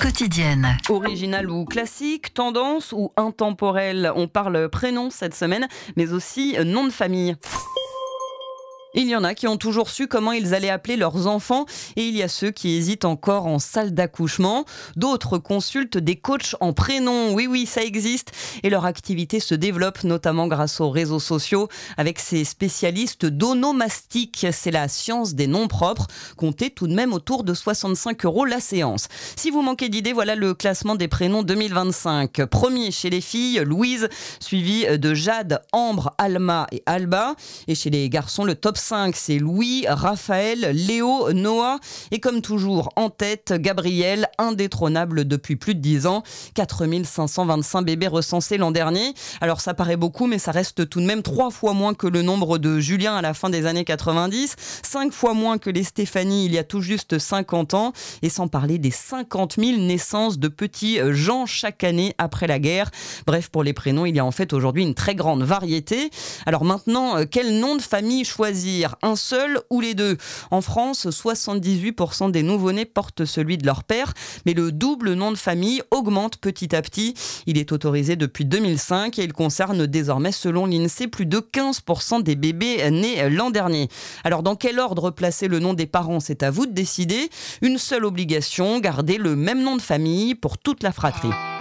quotidienne. Original ou classique, tendance ou intemporel, on parle prénom cette semaine, mais aussi nom de famille. Il y en a qui ont toujours su comment ils allaient appeler leurs enfants et il y a ceux qui hésitent encore en salle d'accouchement. D'autres consultent des coachs en prénom. Oui, ça existe. Et leur activité se développe notamment grâce aux réseaux sociaux avec ces spécialistes d'onomastique. C'est la science des noms propres. Comptez tout de même autour de 65 € la séance. Si vous manquez d'idées, voilà le classement des prénoms 2025. Premier chez les filles, Louise, suivi de Jade, Ambre, Alma et Alba. Et chez les garçons, le top 5, c'est Louis, Raphaël, Léo, Noah et comme toujours en tête, Gabriel, indétrônable depuis plus de 10 ans. 4525 bébés recensés l'an dernier. Alors ça paraît beaucoup, mais ça reste tout de même 3 fois moins que le nombre de Julien à la fin des années 90, 5 fois moins que les Stéphanie il y a tout juste 50 ans, et sans parler des 50 000 naissances de petits Jean chaque année après la guerre. Bref, pour les prénoms, il y a en fait aujourd'hui une très grande variété. Alors maintenant, quel nom de famille choisir ? Un seul ou les deux ? En France, 78% des nouveau-nés portent celui de leur père, mais le double nom de famille augmente petit à petit. Il est autorisé depuis 2005 et il concerne désormais, selon l'INSEE, plus de 15% des bébés nés l'an dernier. Alors, dans quel ordre placer le nom des parents ? C'est à vous de décider. Une seule obligation, garder le même nom de famille pour toute la fratrie.